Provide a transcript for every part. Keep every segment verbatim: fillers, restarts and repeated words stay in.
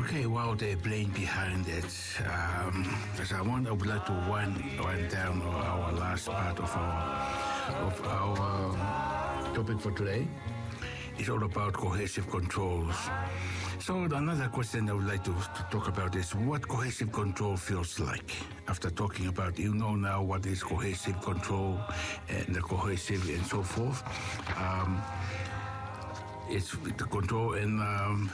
Okay, while they're playing behind it, um, as I want, I would like to wind, wind down our last part of our of our um, topic for today. It's all about cohesive controls. So another question I would like to, to talk about is what cohesive control feels like. After talking about, you know now what is cohesive control and the cohesive and so forth. Um, it's the control and um,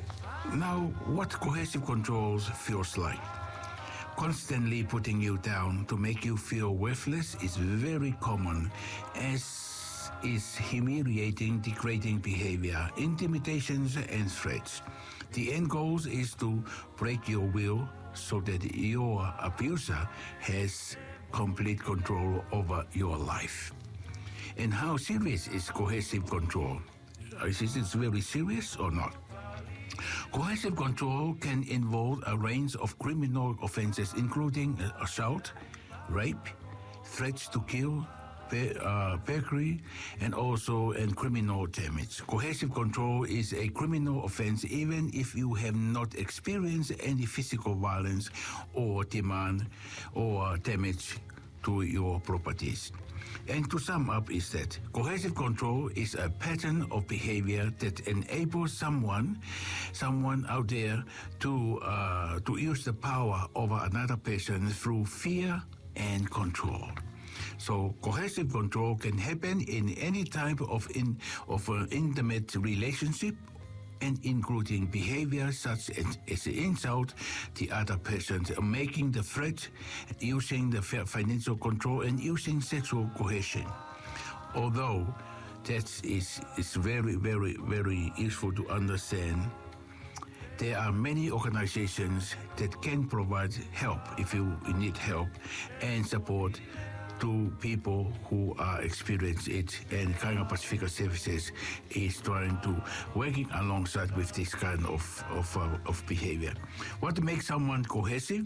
now what cohesive controls feels like. Constantly putting you down to make you feel worthless is very common, as is humiliating, degrading behavior, intimidations, and threats. The end goal is to break your will so that your abuser has complete control over your life. And how serious is cohesive control? Is it very serious or not? Cohesive control can involve a range of criminal offenses, including assault, rape, threats to kill, Uh, perjury, and also and criminal damage. Cohesive control is a criminal offense even if you have not experienced any physical violence or demand or damage to your properties. And to sum up is that cohesive control is a pattern of behavior that enables someone, someone out there to uh, to use the power over another person through fear and control. So cohesive control can happen in any type of in, of an intimate relationship, and including behavior such as, as insult the other person, making the threat, using the financial control, and using sexual coercion. Although that is, is very, very, very useful to understand, there are many organizations that can provide help if you need help and support to people who are experiencing it, and Kainga Pacifica Services is trying to working alongside with this kind of of, uh, of behavior. What makes someone cohesive?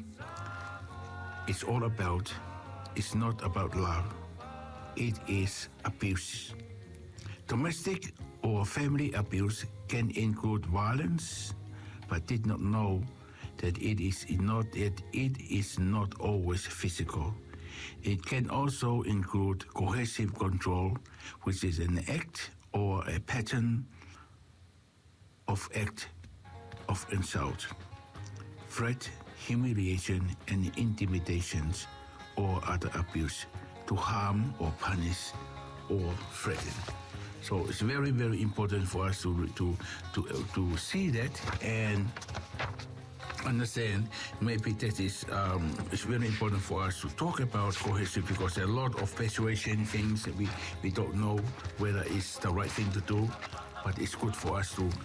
It's all about. It's not about love. It is abuse. Domestic or family abuse can include violence, but did not know that it is not that it is not always physical. It can also include cohesive control, which is an act or a pattern of act of insult, threat, humiliation, and intimidations or other abuse to harm or punish or threaten. So it's very, very important for us to to to to see that and understand. Maybe that is um, it's very important for us to talk about cohesive, because there are a lot of persuasion things that we, we don't know whether it's the right thing to do, but it's good for us to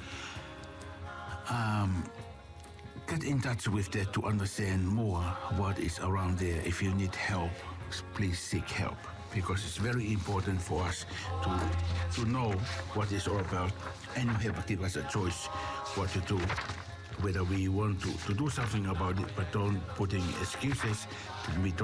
um, get in touch with that to understand more what is around there. If you need help, please seek help, because it's very important for us to to know what it's all about, and you have to give us a choice what to do. Whether we want to, to do something about it, but don't put in excuses. We don't